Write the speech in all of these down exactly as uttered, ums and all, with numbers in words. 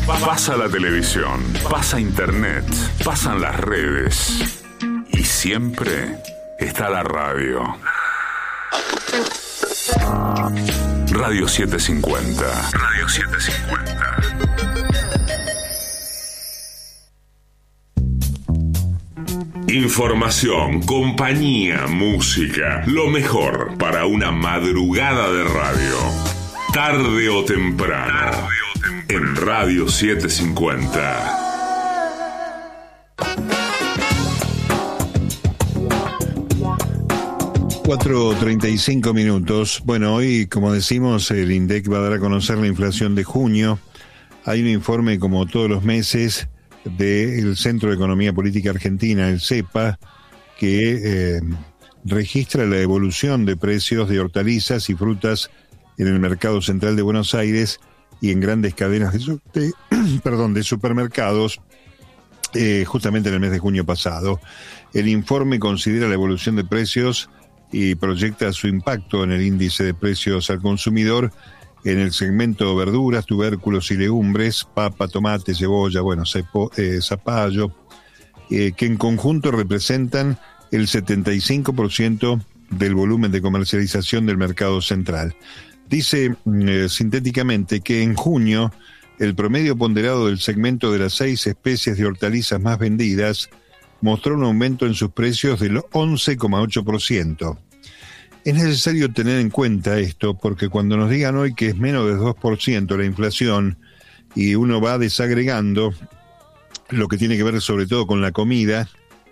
Pasa la televisión, pasa internet, pasan las redes y siempre está la radio. Radio setecientos cincuenta. Radio setecientos cincuenta. Información, compañía, música, lo mejor para una madrugada de radio. Tarde o temprano, Tarde o temprano. En Radio setecientos cincuenta. cuatro treinta y cinco minutos. Bueno, hoy, como decimos, el INDEC va a dar a conocer la inflación de junio. Hay un informe, como todos los meses, del Centro de Economía Política Argentina, el CEPA, que eh, registra la evolución de precios de hortalizas y frutas en el mercado central de Buenos Aires y en grandes cadenas de, su, de, perdón, de supermercados, eh, justamente en el mes de junio pasado. El informe considera la evolución de precios y proyecta su impacto en el índice de precios al consumidor en el segmento verduras, tubérculos y legumbres, papa, tomate, cebolla, bueno, cepo, eh, zapallo, eh, que en conjunto representan el setenta y cinco por ciento del volumen de comercialización del mercado central. Dice eh, sintéticamente que en junio el promedio ponderado del segmento de las seis especies de hortalizas más vendidas mostró un aumento en sus precios del once coma ocho por ciento. Es necesario tener en cuenta esto porque cuando nos digan hoy que es menos del dos por ciento la inflación y uno va desagregando lo que tiene que ver sobre todo con la comida,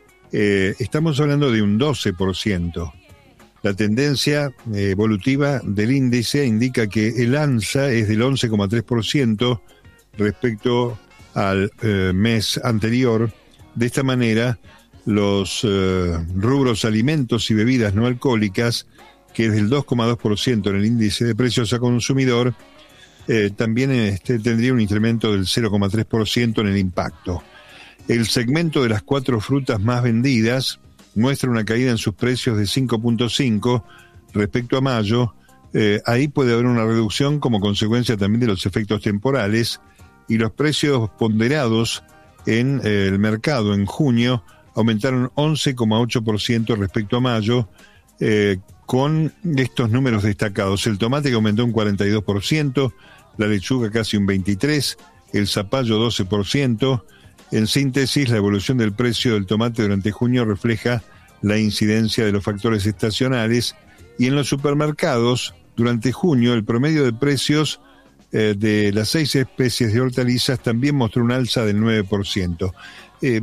eh, estamos hablando de un doce por ciento. La tendencia eh, evolutiva del índice indica que el alza es del once coma tres por ciento respecto al eh, mes anterior. De esta manera, los eh, rubros alimentos y bebidas no alcohólicas, que es del dos coma dos por ciento en el índice de precios a consumidor, eh, también este, tendría un incremento del cero coma tres por ciento en el impacto. El segmento de las cuatro frutas más vendidas muestra una caída en sus precios de cinco punto cinco respecto a mayo. Eh, ahí puede haber una reducción como consecuencia también de los efectos temporales, y los precios ponderados en eh, el mercado en junio aumentaron once coma ocho por ciento respecto a mayo, eh, con estos números destacados: el tomate que aumentó un cuarenta y dos por ciento, la lechuga casi un veintitrés por ciento, el zapallo doce por ciento. En síntesis, la evolución del precio del tomate durante junio refleja la incidencia de los factores estacionales, y en los supermercados durante junio el promedio de precios eh, de las seis especies de hortalizas también mostró un alza del nueve por ciento. Eh,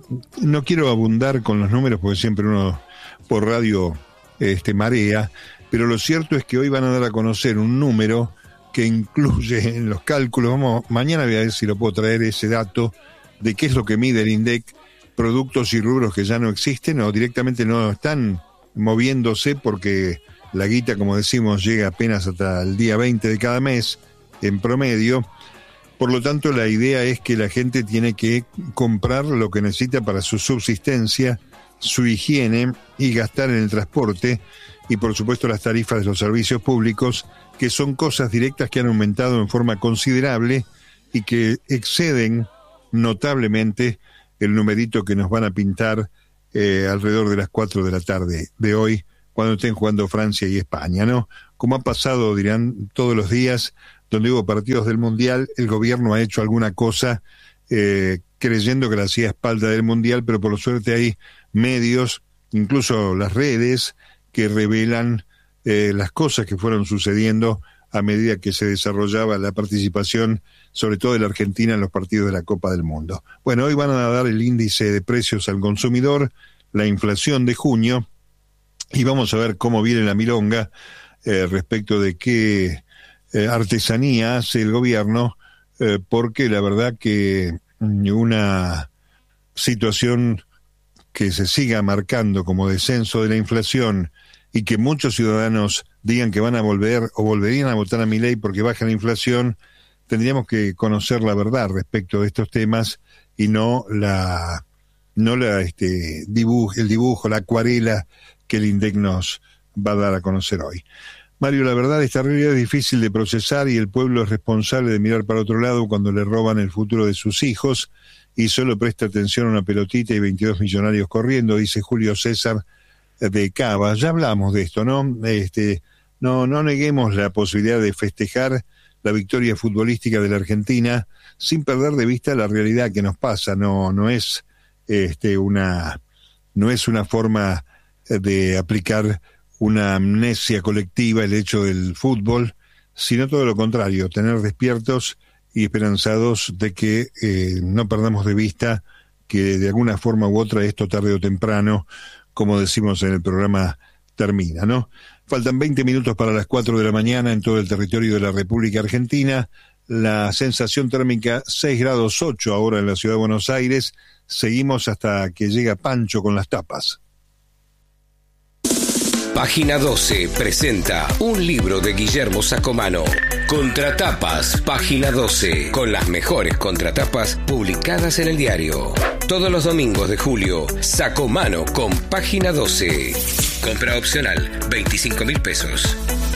no quiero abundar con los números porque siempre uno por radio este, marea, pero lo cierto es que hoy van a dar a conocer un número que incluye en los cálculos, vamos, mañana voy a ver si lo puedo traer ese dato de qué es lo que mide el INDEC, productos y rubros que ya no existen o directamente no están moviéndose porque la guita, como decimos, llega apenas hasta el día veinte de cada mes en promedio. Por lo tanto, la idea es que la gente tiene que comprar lo que necesita para su subsistencia, su higiene y gastar en el transporte y, por supuesto, las tarifas de los servicios públicos, que son cosas directas que han aumentado en forma considerable y que exceden notablemente el numerito que nos van a pintar eh, alrededor de las cuatro de la tarde de hoy, cuando estén jugando Francia y España, ¿no? Como ha pasado, dirán, todos los días donde hubo partidos del Mundial, el gobierno ha hecho alguna cosa eh, creyendo que la hacía a espalda del Mundial, pero por suerte hay medios, incluso las redes, que revelan eh, las cosas que fueron sucediendo a medida que se desarrollaba la participación, sobre todo de la Argentina, en los partidos de la Copa del Mundo. Bueno, hoy van a dar el índice de precios al consumidor, la inflación de junio, y vamos a ver cómo viene la milonga eh, respecto de qué eh, artesanía hace el gobierno, eh, porque la verdad que una situación que se siga marcando como descenso de la inflación y que muchos ciudadanos digan que van a volver o volverían a votar a Milei porque baja la inflación, tendríamos que conocer la verdad respecto de estos temas y no la no la este dibujo, el dibujo, la acuarela que el INDEC nos va a dar a conocer hoy. Mario, la verdad, esta realidad es difícil de procesar y el pueblo es responsable de mirar para otro lado cuando le roban el futuro de sus hijos y solo presta atención a una pelotita y veintidós millonarios corriendo, dice Julio César de Cava. Ya hablamos de esto, ¿no? Este, no, no neguemos la posibilidad de festejar la victoria futbolística de la Argentina sin perder de vista la realidad que nos pasa. No, no es este, una, no es una forma de aplicar una amnesia colectiva el hecho del fútbol, sino todo lo contrario, tener despiertos y esperanzados de que eh, no perdamos de vista que de alguna forma u otra esto tarde o temprano, como decimos en el programa, termina, ¿no? Faltan veinte minutos para las cuatro de la mañana en todo el territorio de la República Argentina. La sensación térmica seis grados ocho ahora en la ciudad de Buenos Aires. Seguimos hasta que llega Pancho con las tapas. Página doce presenta un libro de Guillermo Sacomano. Contratapas, Página doce, con las mejores contratapas publicadas en el diario. Todos los domingos de julio, Sacomano con Página doce. Compra opcional, veinticinco mil pesos.